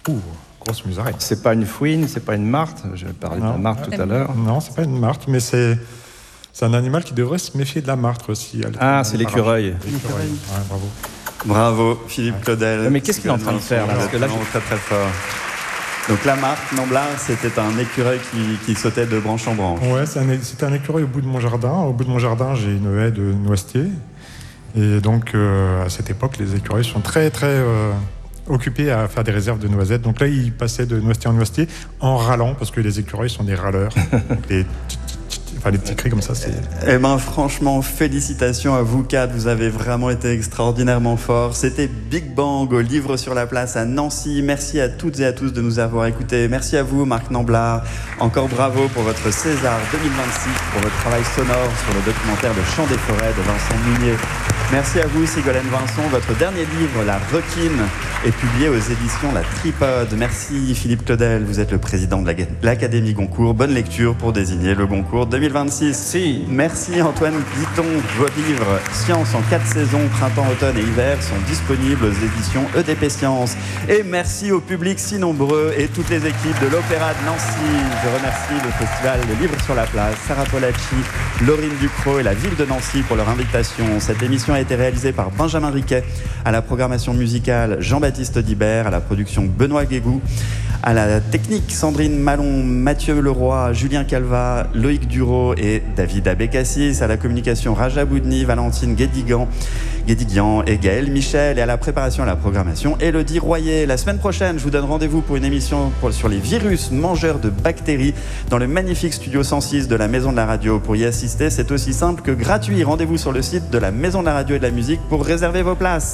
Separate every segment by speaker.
Speaker 1: Grosse musarde.
Speaker 2: C'est pas une fouine, c'est pas une martre. Je parlais de la martre tout à l'heure.
Speaker 1: Non, c'est pas une martre, mais c'est un animal qui devrait se méfier de la martre aussi.
Speaker 2: C'est l'écureuil.
Speaker 1: L'écureuil. Ouais, bravo.
Speaker 3: Bravo, Philippe Claudel.
Speaker 2: Mais qu'est-ce qu'il est en train de faire là?
Speaker 3: Parce que là, très très fort. Donc la martre Namblard, c'était un écureuil qui sautait de branche en branche.
Speaker 1: Ouais, c'était un écureuil au bout de mon jardin. Au bout de mon jardin, j'ai une haie de noisetiers. Et donc, à cette époque, les écureuils sont très, très occupés à faire des réserves de noisettes. Donc là, ils passaient de noisetier en noisetier en râlant, parce que les écureuils sont des râleurs. Les petits cris comme ça, c'est...
Speaker 3: Eh bien, franchement, félicitations à vous quatre. Vous avez vraiment été extraordinairement forts. C'était Big Bang au Livre sur la Place à Nancy. Merci à toutes et à tous de nous avoir écoutés. Merci à vous, Marc Namblard. Encore bravo pour votre César 2026, pour votre travail sonore sur le documentaire Le Chant des forêts de Vincent Munier. Merci à vous, Ségolène Vincent. Votre dernier livre, La Requine, est publié aux éditions La Tripode. Merci, Philippe Claudel. Vous êtes le président de l'Académie Goncourt. Bonne lecture pour désigner le Goncourt 2026.
Speaker 2: Si.
Speaker 3: Merci, Antoine Guiton. Vos livres Science en 4 saisons, printemps, automne et hiver, sont disponibles aux éditions EDP Science. Et merci au public si nombreux et toutes les équipes de l'Opéra de Nancy. Je remercie le Festival Le Livre sur la Place, Sarah Polacci, Laurine Ducrot et la ville de Nancy pour leur invitation. Cette émission a été réalisée par Benjamin Riquet, à la programmation musicale Jean-Baptiste Audibert, à la production Benoît Guégou, à la technique Sandrine Malon, Mathieu Leroy, Julien Calva, Loïc Duro et David Abécassis, à la communication Raja Boudni, Valentine Guédiguian et Gaël Michel, et à la préparation et à la programmation Élodie Royer. La semaine prochaine, je vous donne rendez-vous pour une émission sur les virus mangeurs de bactéries dans le magnifique studio 106 de la Maison de la Radio. Pour y assister, c'est aussi simple que gratuit. Rendez-vous sur le site de la Maison de la Radio et de la Musique pour réserver vos places.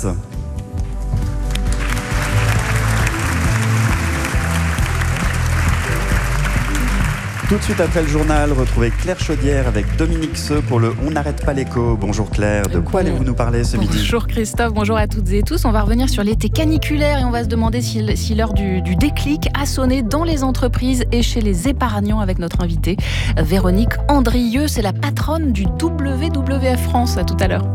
Speaker 3: Tout de suite après le journal, retrouvez Claire Chaudière avec Dominique Seux pour le On n'arrête pas l'écho. Bonjour Claire, de quoi allez-vous nous parler ce midi?
Speaker 4: Bonjour Christophe, bonjour à toutes et tous. On va revenir sur l'été caniculaire et on va se demander si l'heure du déclic a sonné dans les entreprises et chez les épargnants avec notre invitée Véronique Andrieux. C'est la patronne du WWF France. À tout à l'heure.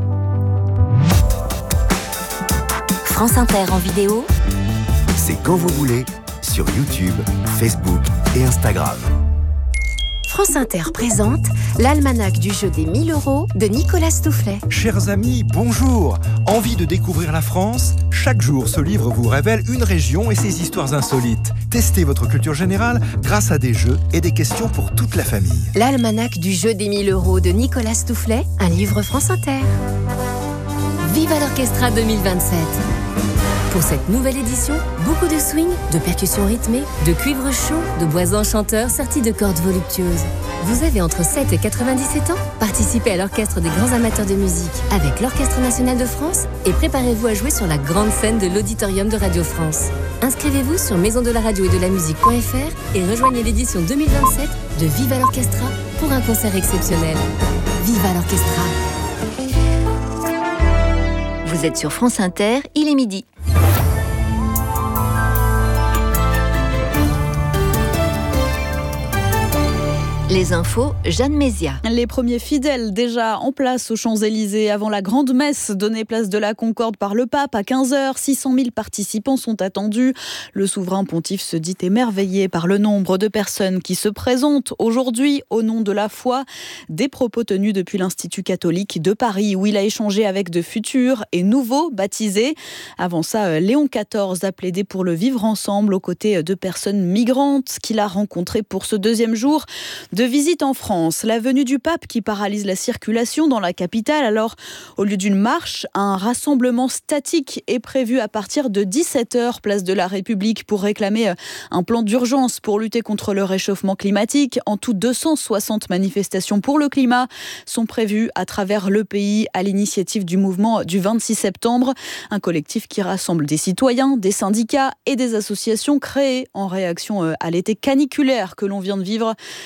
Speaker 5: France Inter en vidéo,
Speaker 6: c'est quand vous voulez, sur YouTube, Facebook et Instagram.
Speaker 5: France Inter présente l'almanach du jeu des 1000 € de Nicolas Stoufflet.
Speaker 7: Chers amis, bonjour. Envie de découvrir la France? Chaque jour, ce livre vous révèle une région et ses histoires insolites. Testez votre culture générale grâce à des jeux et des questions pour toute la famille.
Speaker 5: L'almanach du jeu des 1000 € de Nicolas Stoufflet, un livre France Inter. Viva l'Orchestra 2027. Pour cette nouvelle édition, beaucoup de swing, de percussions rythmées, de cuivre chaud, de bois enchanteurs sertis de cordes voluptueuses. Vous avez entre 7 et 97 ans? Participez à l'orchestre des grands amateurs de musique avec l'Orchestre National de France et préparez-vous à jouer sur la grande scène de l'Auditorium de Radio France. Inscrivez-vous sur maisondelaradio-et-de-la-musique.fr et rejoignez l'édition 2027 de Viva l'Orchestra pour un concert exceptionnel. Viva l'Orchestra.
Speaker 8: Vous êtes sur France Inter, il est midi. Les infos, Jeanne Mézia.
Speaker 9: Les premiers fidèles déjà en place aux Champs-Élysées avant la grande messe donnée place de la Concorde par le pape à 15h. 600 000 participants sont attendus. Le souverain pontife se dit émerveillé par le nombre de personnes qui se présentent aujourd'hui au nom de la foi. Des propos tenus depuis l'Institut catholique de Paris où il a échangé avec de futurs et nouveaux baptisés. Avant ça, Léon XIV a plaidé pour le vivre ensemble aux côtés de personnes migrantes qu'il a rencontrées pour ce deuxième jour de visite en France. La venue du pape qui paralyse la circulation dans la capitale. Alors, au lieu d'une marche, un rassemblement statique est prévu à partir de 17h, place de la République, pour réclamer un plan d'urgence pour lutter contre le réchauffement climatique. En tout, 260 manifestations pour le climat sont prévues à travers le pays à l'initiative du mouvement du 26 septembre. Un collectif qui rassemble des citoyens, des syndicats et des associations créées en réaction à l'été caniculaire que l'on vient de vivre. Et face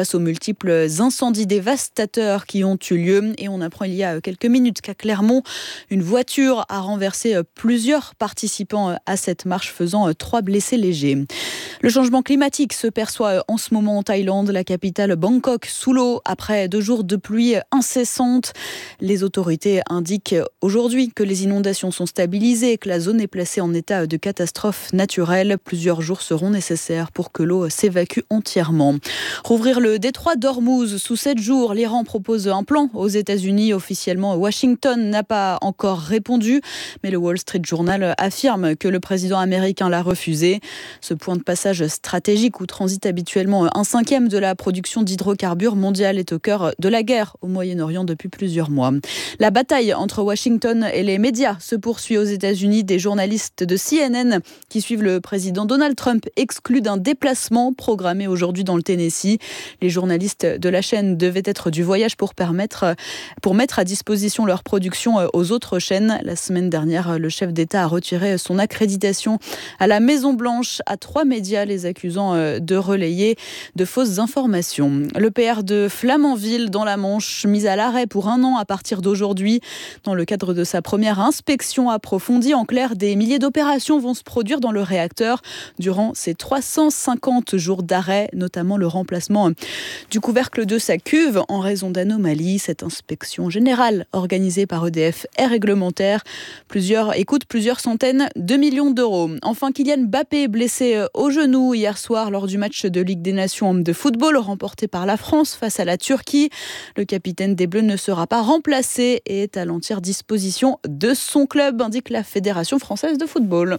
Speaker 9: face aux multiples incendies dévastateurs qui ont eu lieu. Et on apprend il y a quelques minutes qu'à Clermont, une voiture a renversé plusieurs participants à cette marche, faisant 3 blessés légers. Le changement climatique se perçoit en ce moment en Thaïlande, la capitale Bangkok, sous l'eau après 2 jours de pluie incessante. Les autorités indiquent aujourd'hui que les inondations sont stabilisées et que la zone est placée en état de catastrophe naturelle. Plusieurs jours seront nécessaires pour que l'eau s'évacue entièrement. Rouvrir le détroit d'Ormuz sous 7 jours, l'Iran propose un plan aux États-Unis. Officiellement, Washington n'a pas encore répondu, mais le Wall Street Journal affirme que le président américain l'a refusé. Ce point de passage stratégique où transite habituellement 1/5 de la production d'hydrocarbures mondiale est au cœur de la guerre au Moyen-Orient depuis plusieurs mois. La bataille entre Washington et les médias se poursuit aux États-Unis. Des journalistes de CNN qui suivent le président Donald Trump exclus d'un déplacement programmé aujourd'hui dans le Tennessee. Les journalistes de la chaîne devaient être du voyage pour mettre à disposition leur production aux autres chaînes. La semaine dernière, le chef d'État a retiré son accréditation à la Maison-Blanche à 3 médias les accusant de relayer de fausses informations. Le PR de Flamanville dans la Manche, mis à l'arrêt pour 1 an à partir d'aujourd'hui. Dans le cadre de sa première inspection approfondie, en clair, des milliers d'opérations vont se produire dans le réacteur durant ces 350 jours d'arrêt, notamment le remplacement du couvercle de sa cuve en raison d'anomalies. Cette inspection générale organisée par EDF est réglementaire. Coûte plusieurs centaines de millions d'euros. Enfin, Kylian Mbappé blessé au genou hier soir lors du match de Ligue des Nations de football remporté par la France face à la Turquie. Le capitaine des Bleus ne sera pas remplacé et est à l'entière disposition de son club, indique la Fédération française de football.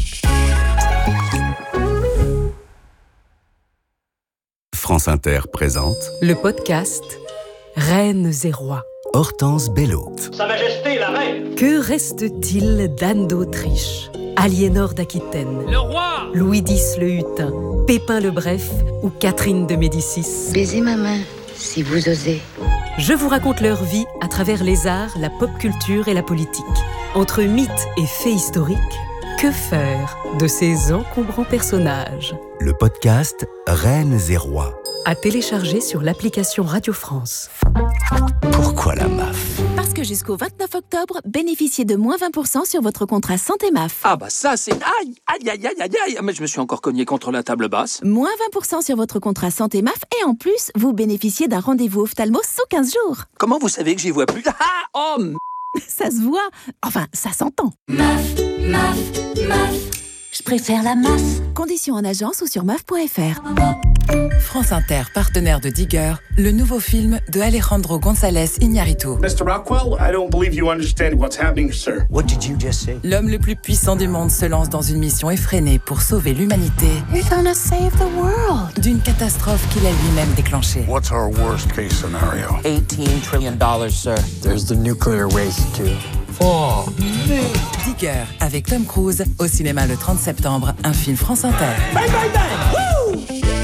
Speaker 6: France Inter présente
Speaker 10: le podcast Reines et Rois.
Speaker 6: Hortense Bello.
Speaker 11: Sa Majesté la Reine.
Speaker 10: Que reste-t-il d'Anne d'Autriche, Aliénor d'Aquitaine,
Speaker 11: Le roi,
Speaker 10: Louis X le Hutin, Pépin le Bref ou Catherine de Médicis?
Speaker 12: Baisez ma main, si vous osez.
Speaker 10: Je vous raconte leur vie à travers les arts, la pop culture et la politique. Entre mythes et faits historiques, que faire de ces encombrants personnages?
Speaker 6: Le podcast Reines et Rois.
Speaker 10: À télécharger sur l'application Radio France.
Speaker 6: Pourquoi la MAF?
Speaker 13: Parce que jusqu'au 29 octobre, bénéficiez de moins 20% sur votre contrat santé MAF.
Speaker 11: Ah bah ça c'est... Aïe, aïe, aïe, aïe, aïe, aïe. Mais je me suis encore cogné contre la table basse.
Speaker 13: Moins 20% sur votre contrat santé MAF et en plus, vous bénéficiez d'un rendez-vous ophtalmo sous 15 jours.
Speaker 11: Comment vous savez que j'y vois plus? Ah, oh,
Speaker 13: ça se voit. Enfin, ça s'entend.
Speaker 12: MAF, MAF, MAF. Je préfère la MAF.
Speaker 13: Conditions en agence ou sur MAF.fr.
Speaker 14: France Inter, partenaire de Digger, le nouveau film de Alejandro González Iñárritu.
Speaker 15: Mr. Rockwell, I don't believe you understand what's happening, sir.
Speaker 14: What did you just say? L'homme le plus puissant du monde se lance dans une mission effrénée pour sauver l'humanité.
Speaker 12: You're gonna save the world.
Speaker 14: D'une catastrophe qu'il a lui-même déclenchée.
Speaker 15: What's our worst case scenario?
Speaker 16: $18 trillion, sir.
Speaker 17: There's the nuclear waste, too.
Speaker 14: Oh, Digger, avec Tom Cruise, au cinéma le 30 septembre, un film France Inter.
Speaker 11: bang, bang, bang. Woo!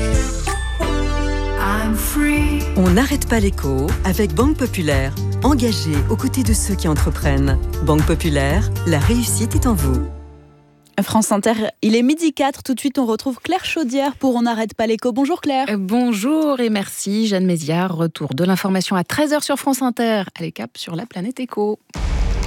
Speaker 18: On n'arrête pas l'écho avec Banque Populaire, engagée aux côtés de ceux qui entreprennent. Banque Populaire, la réussite est en vous.
Speaker 9: France Inter, il est 12h04. Tout de suite, on retrouve Claire Chaudière pour On n'arrête pas l'écho. Bonjour Claire.
Speaker 4: Bonjour et merci Jeanne Méziard. Retour de l'information à 13h sur France Inter. Allez, cap sur la planète écho.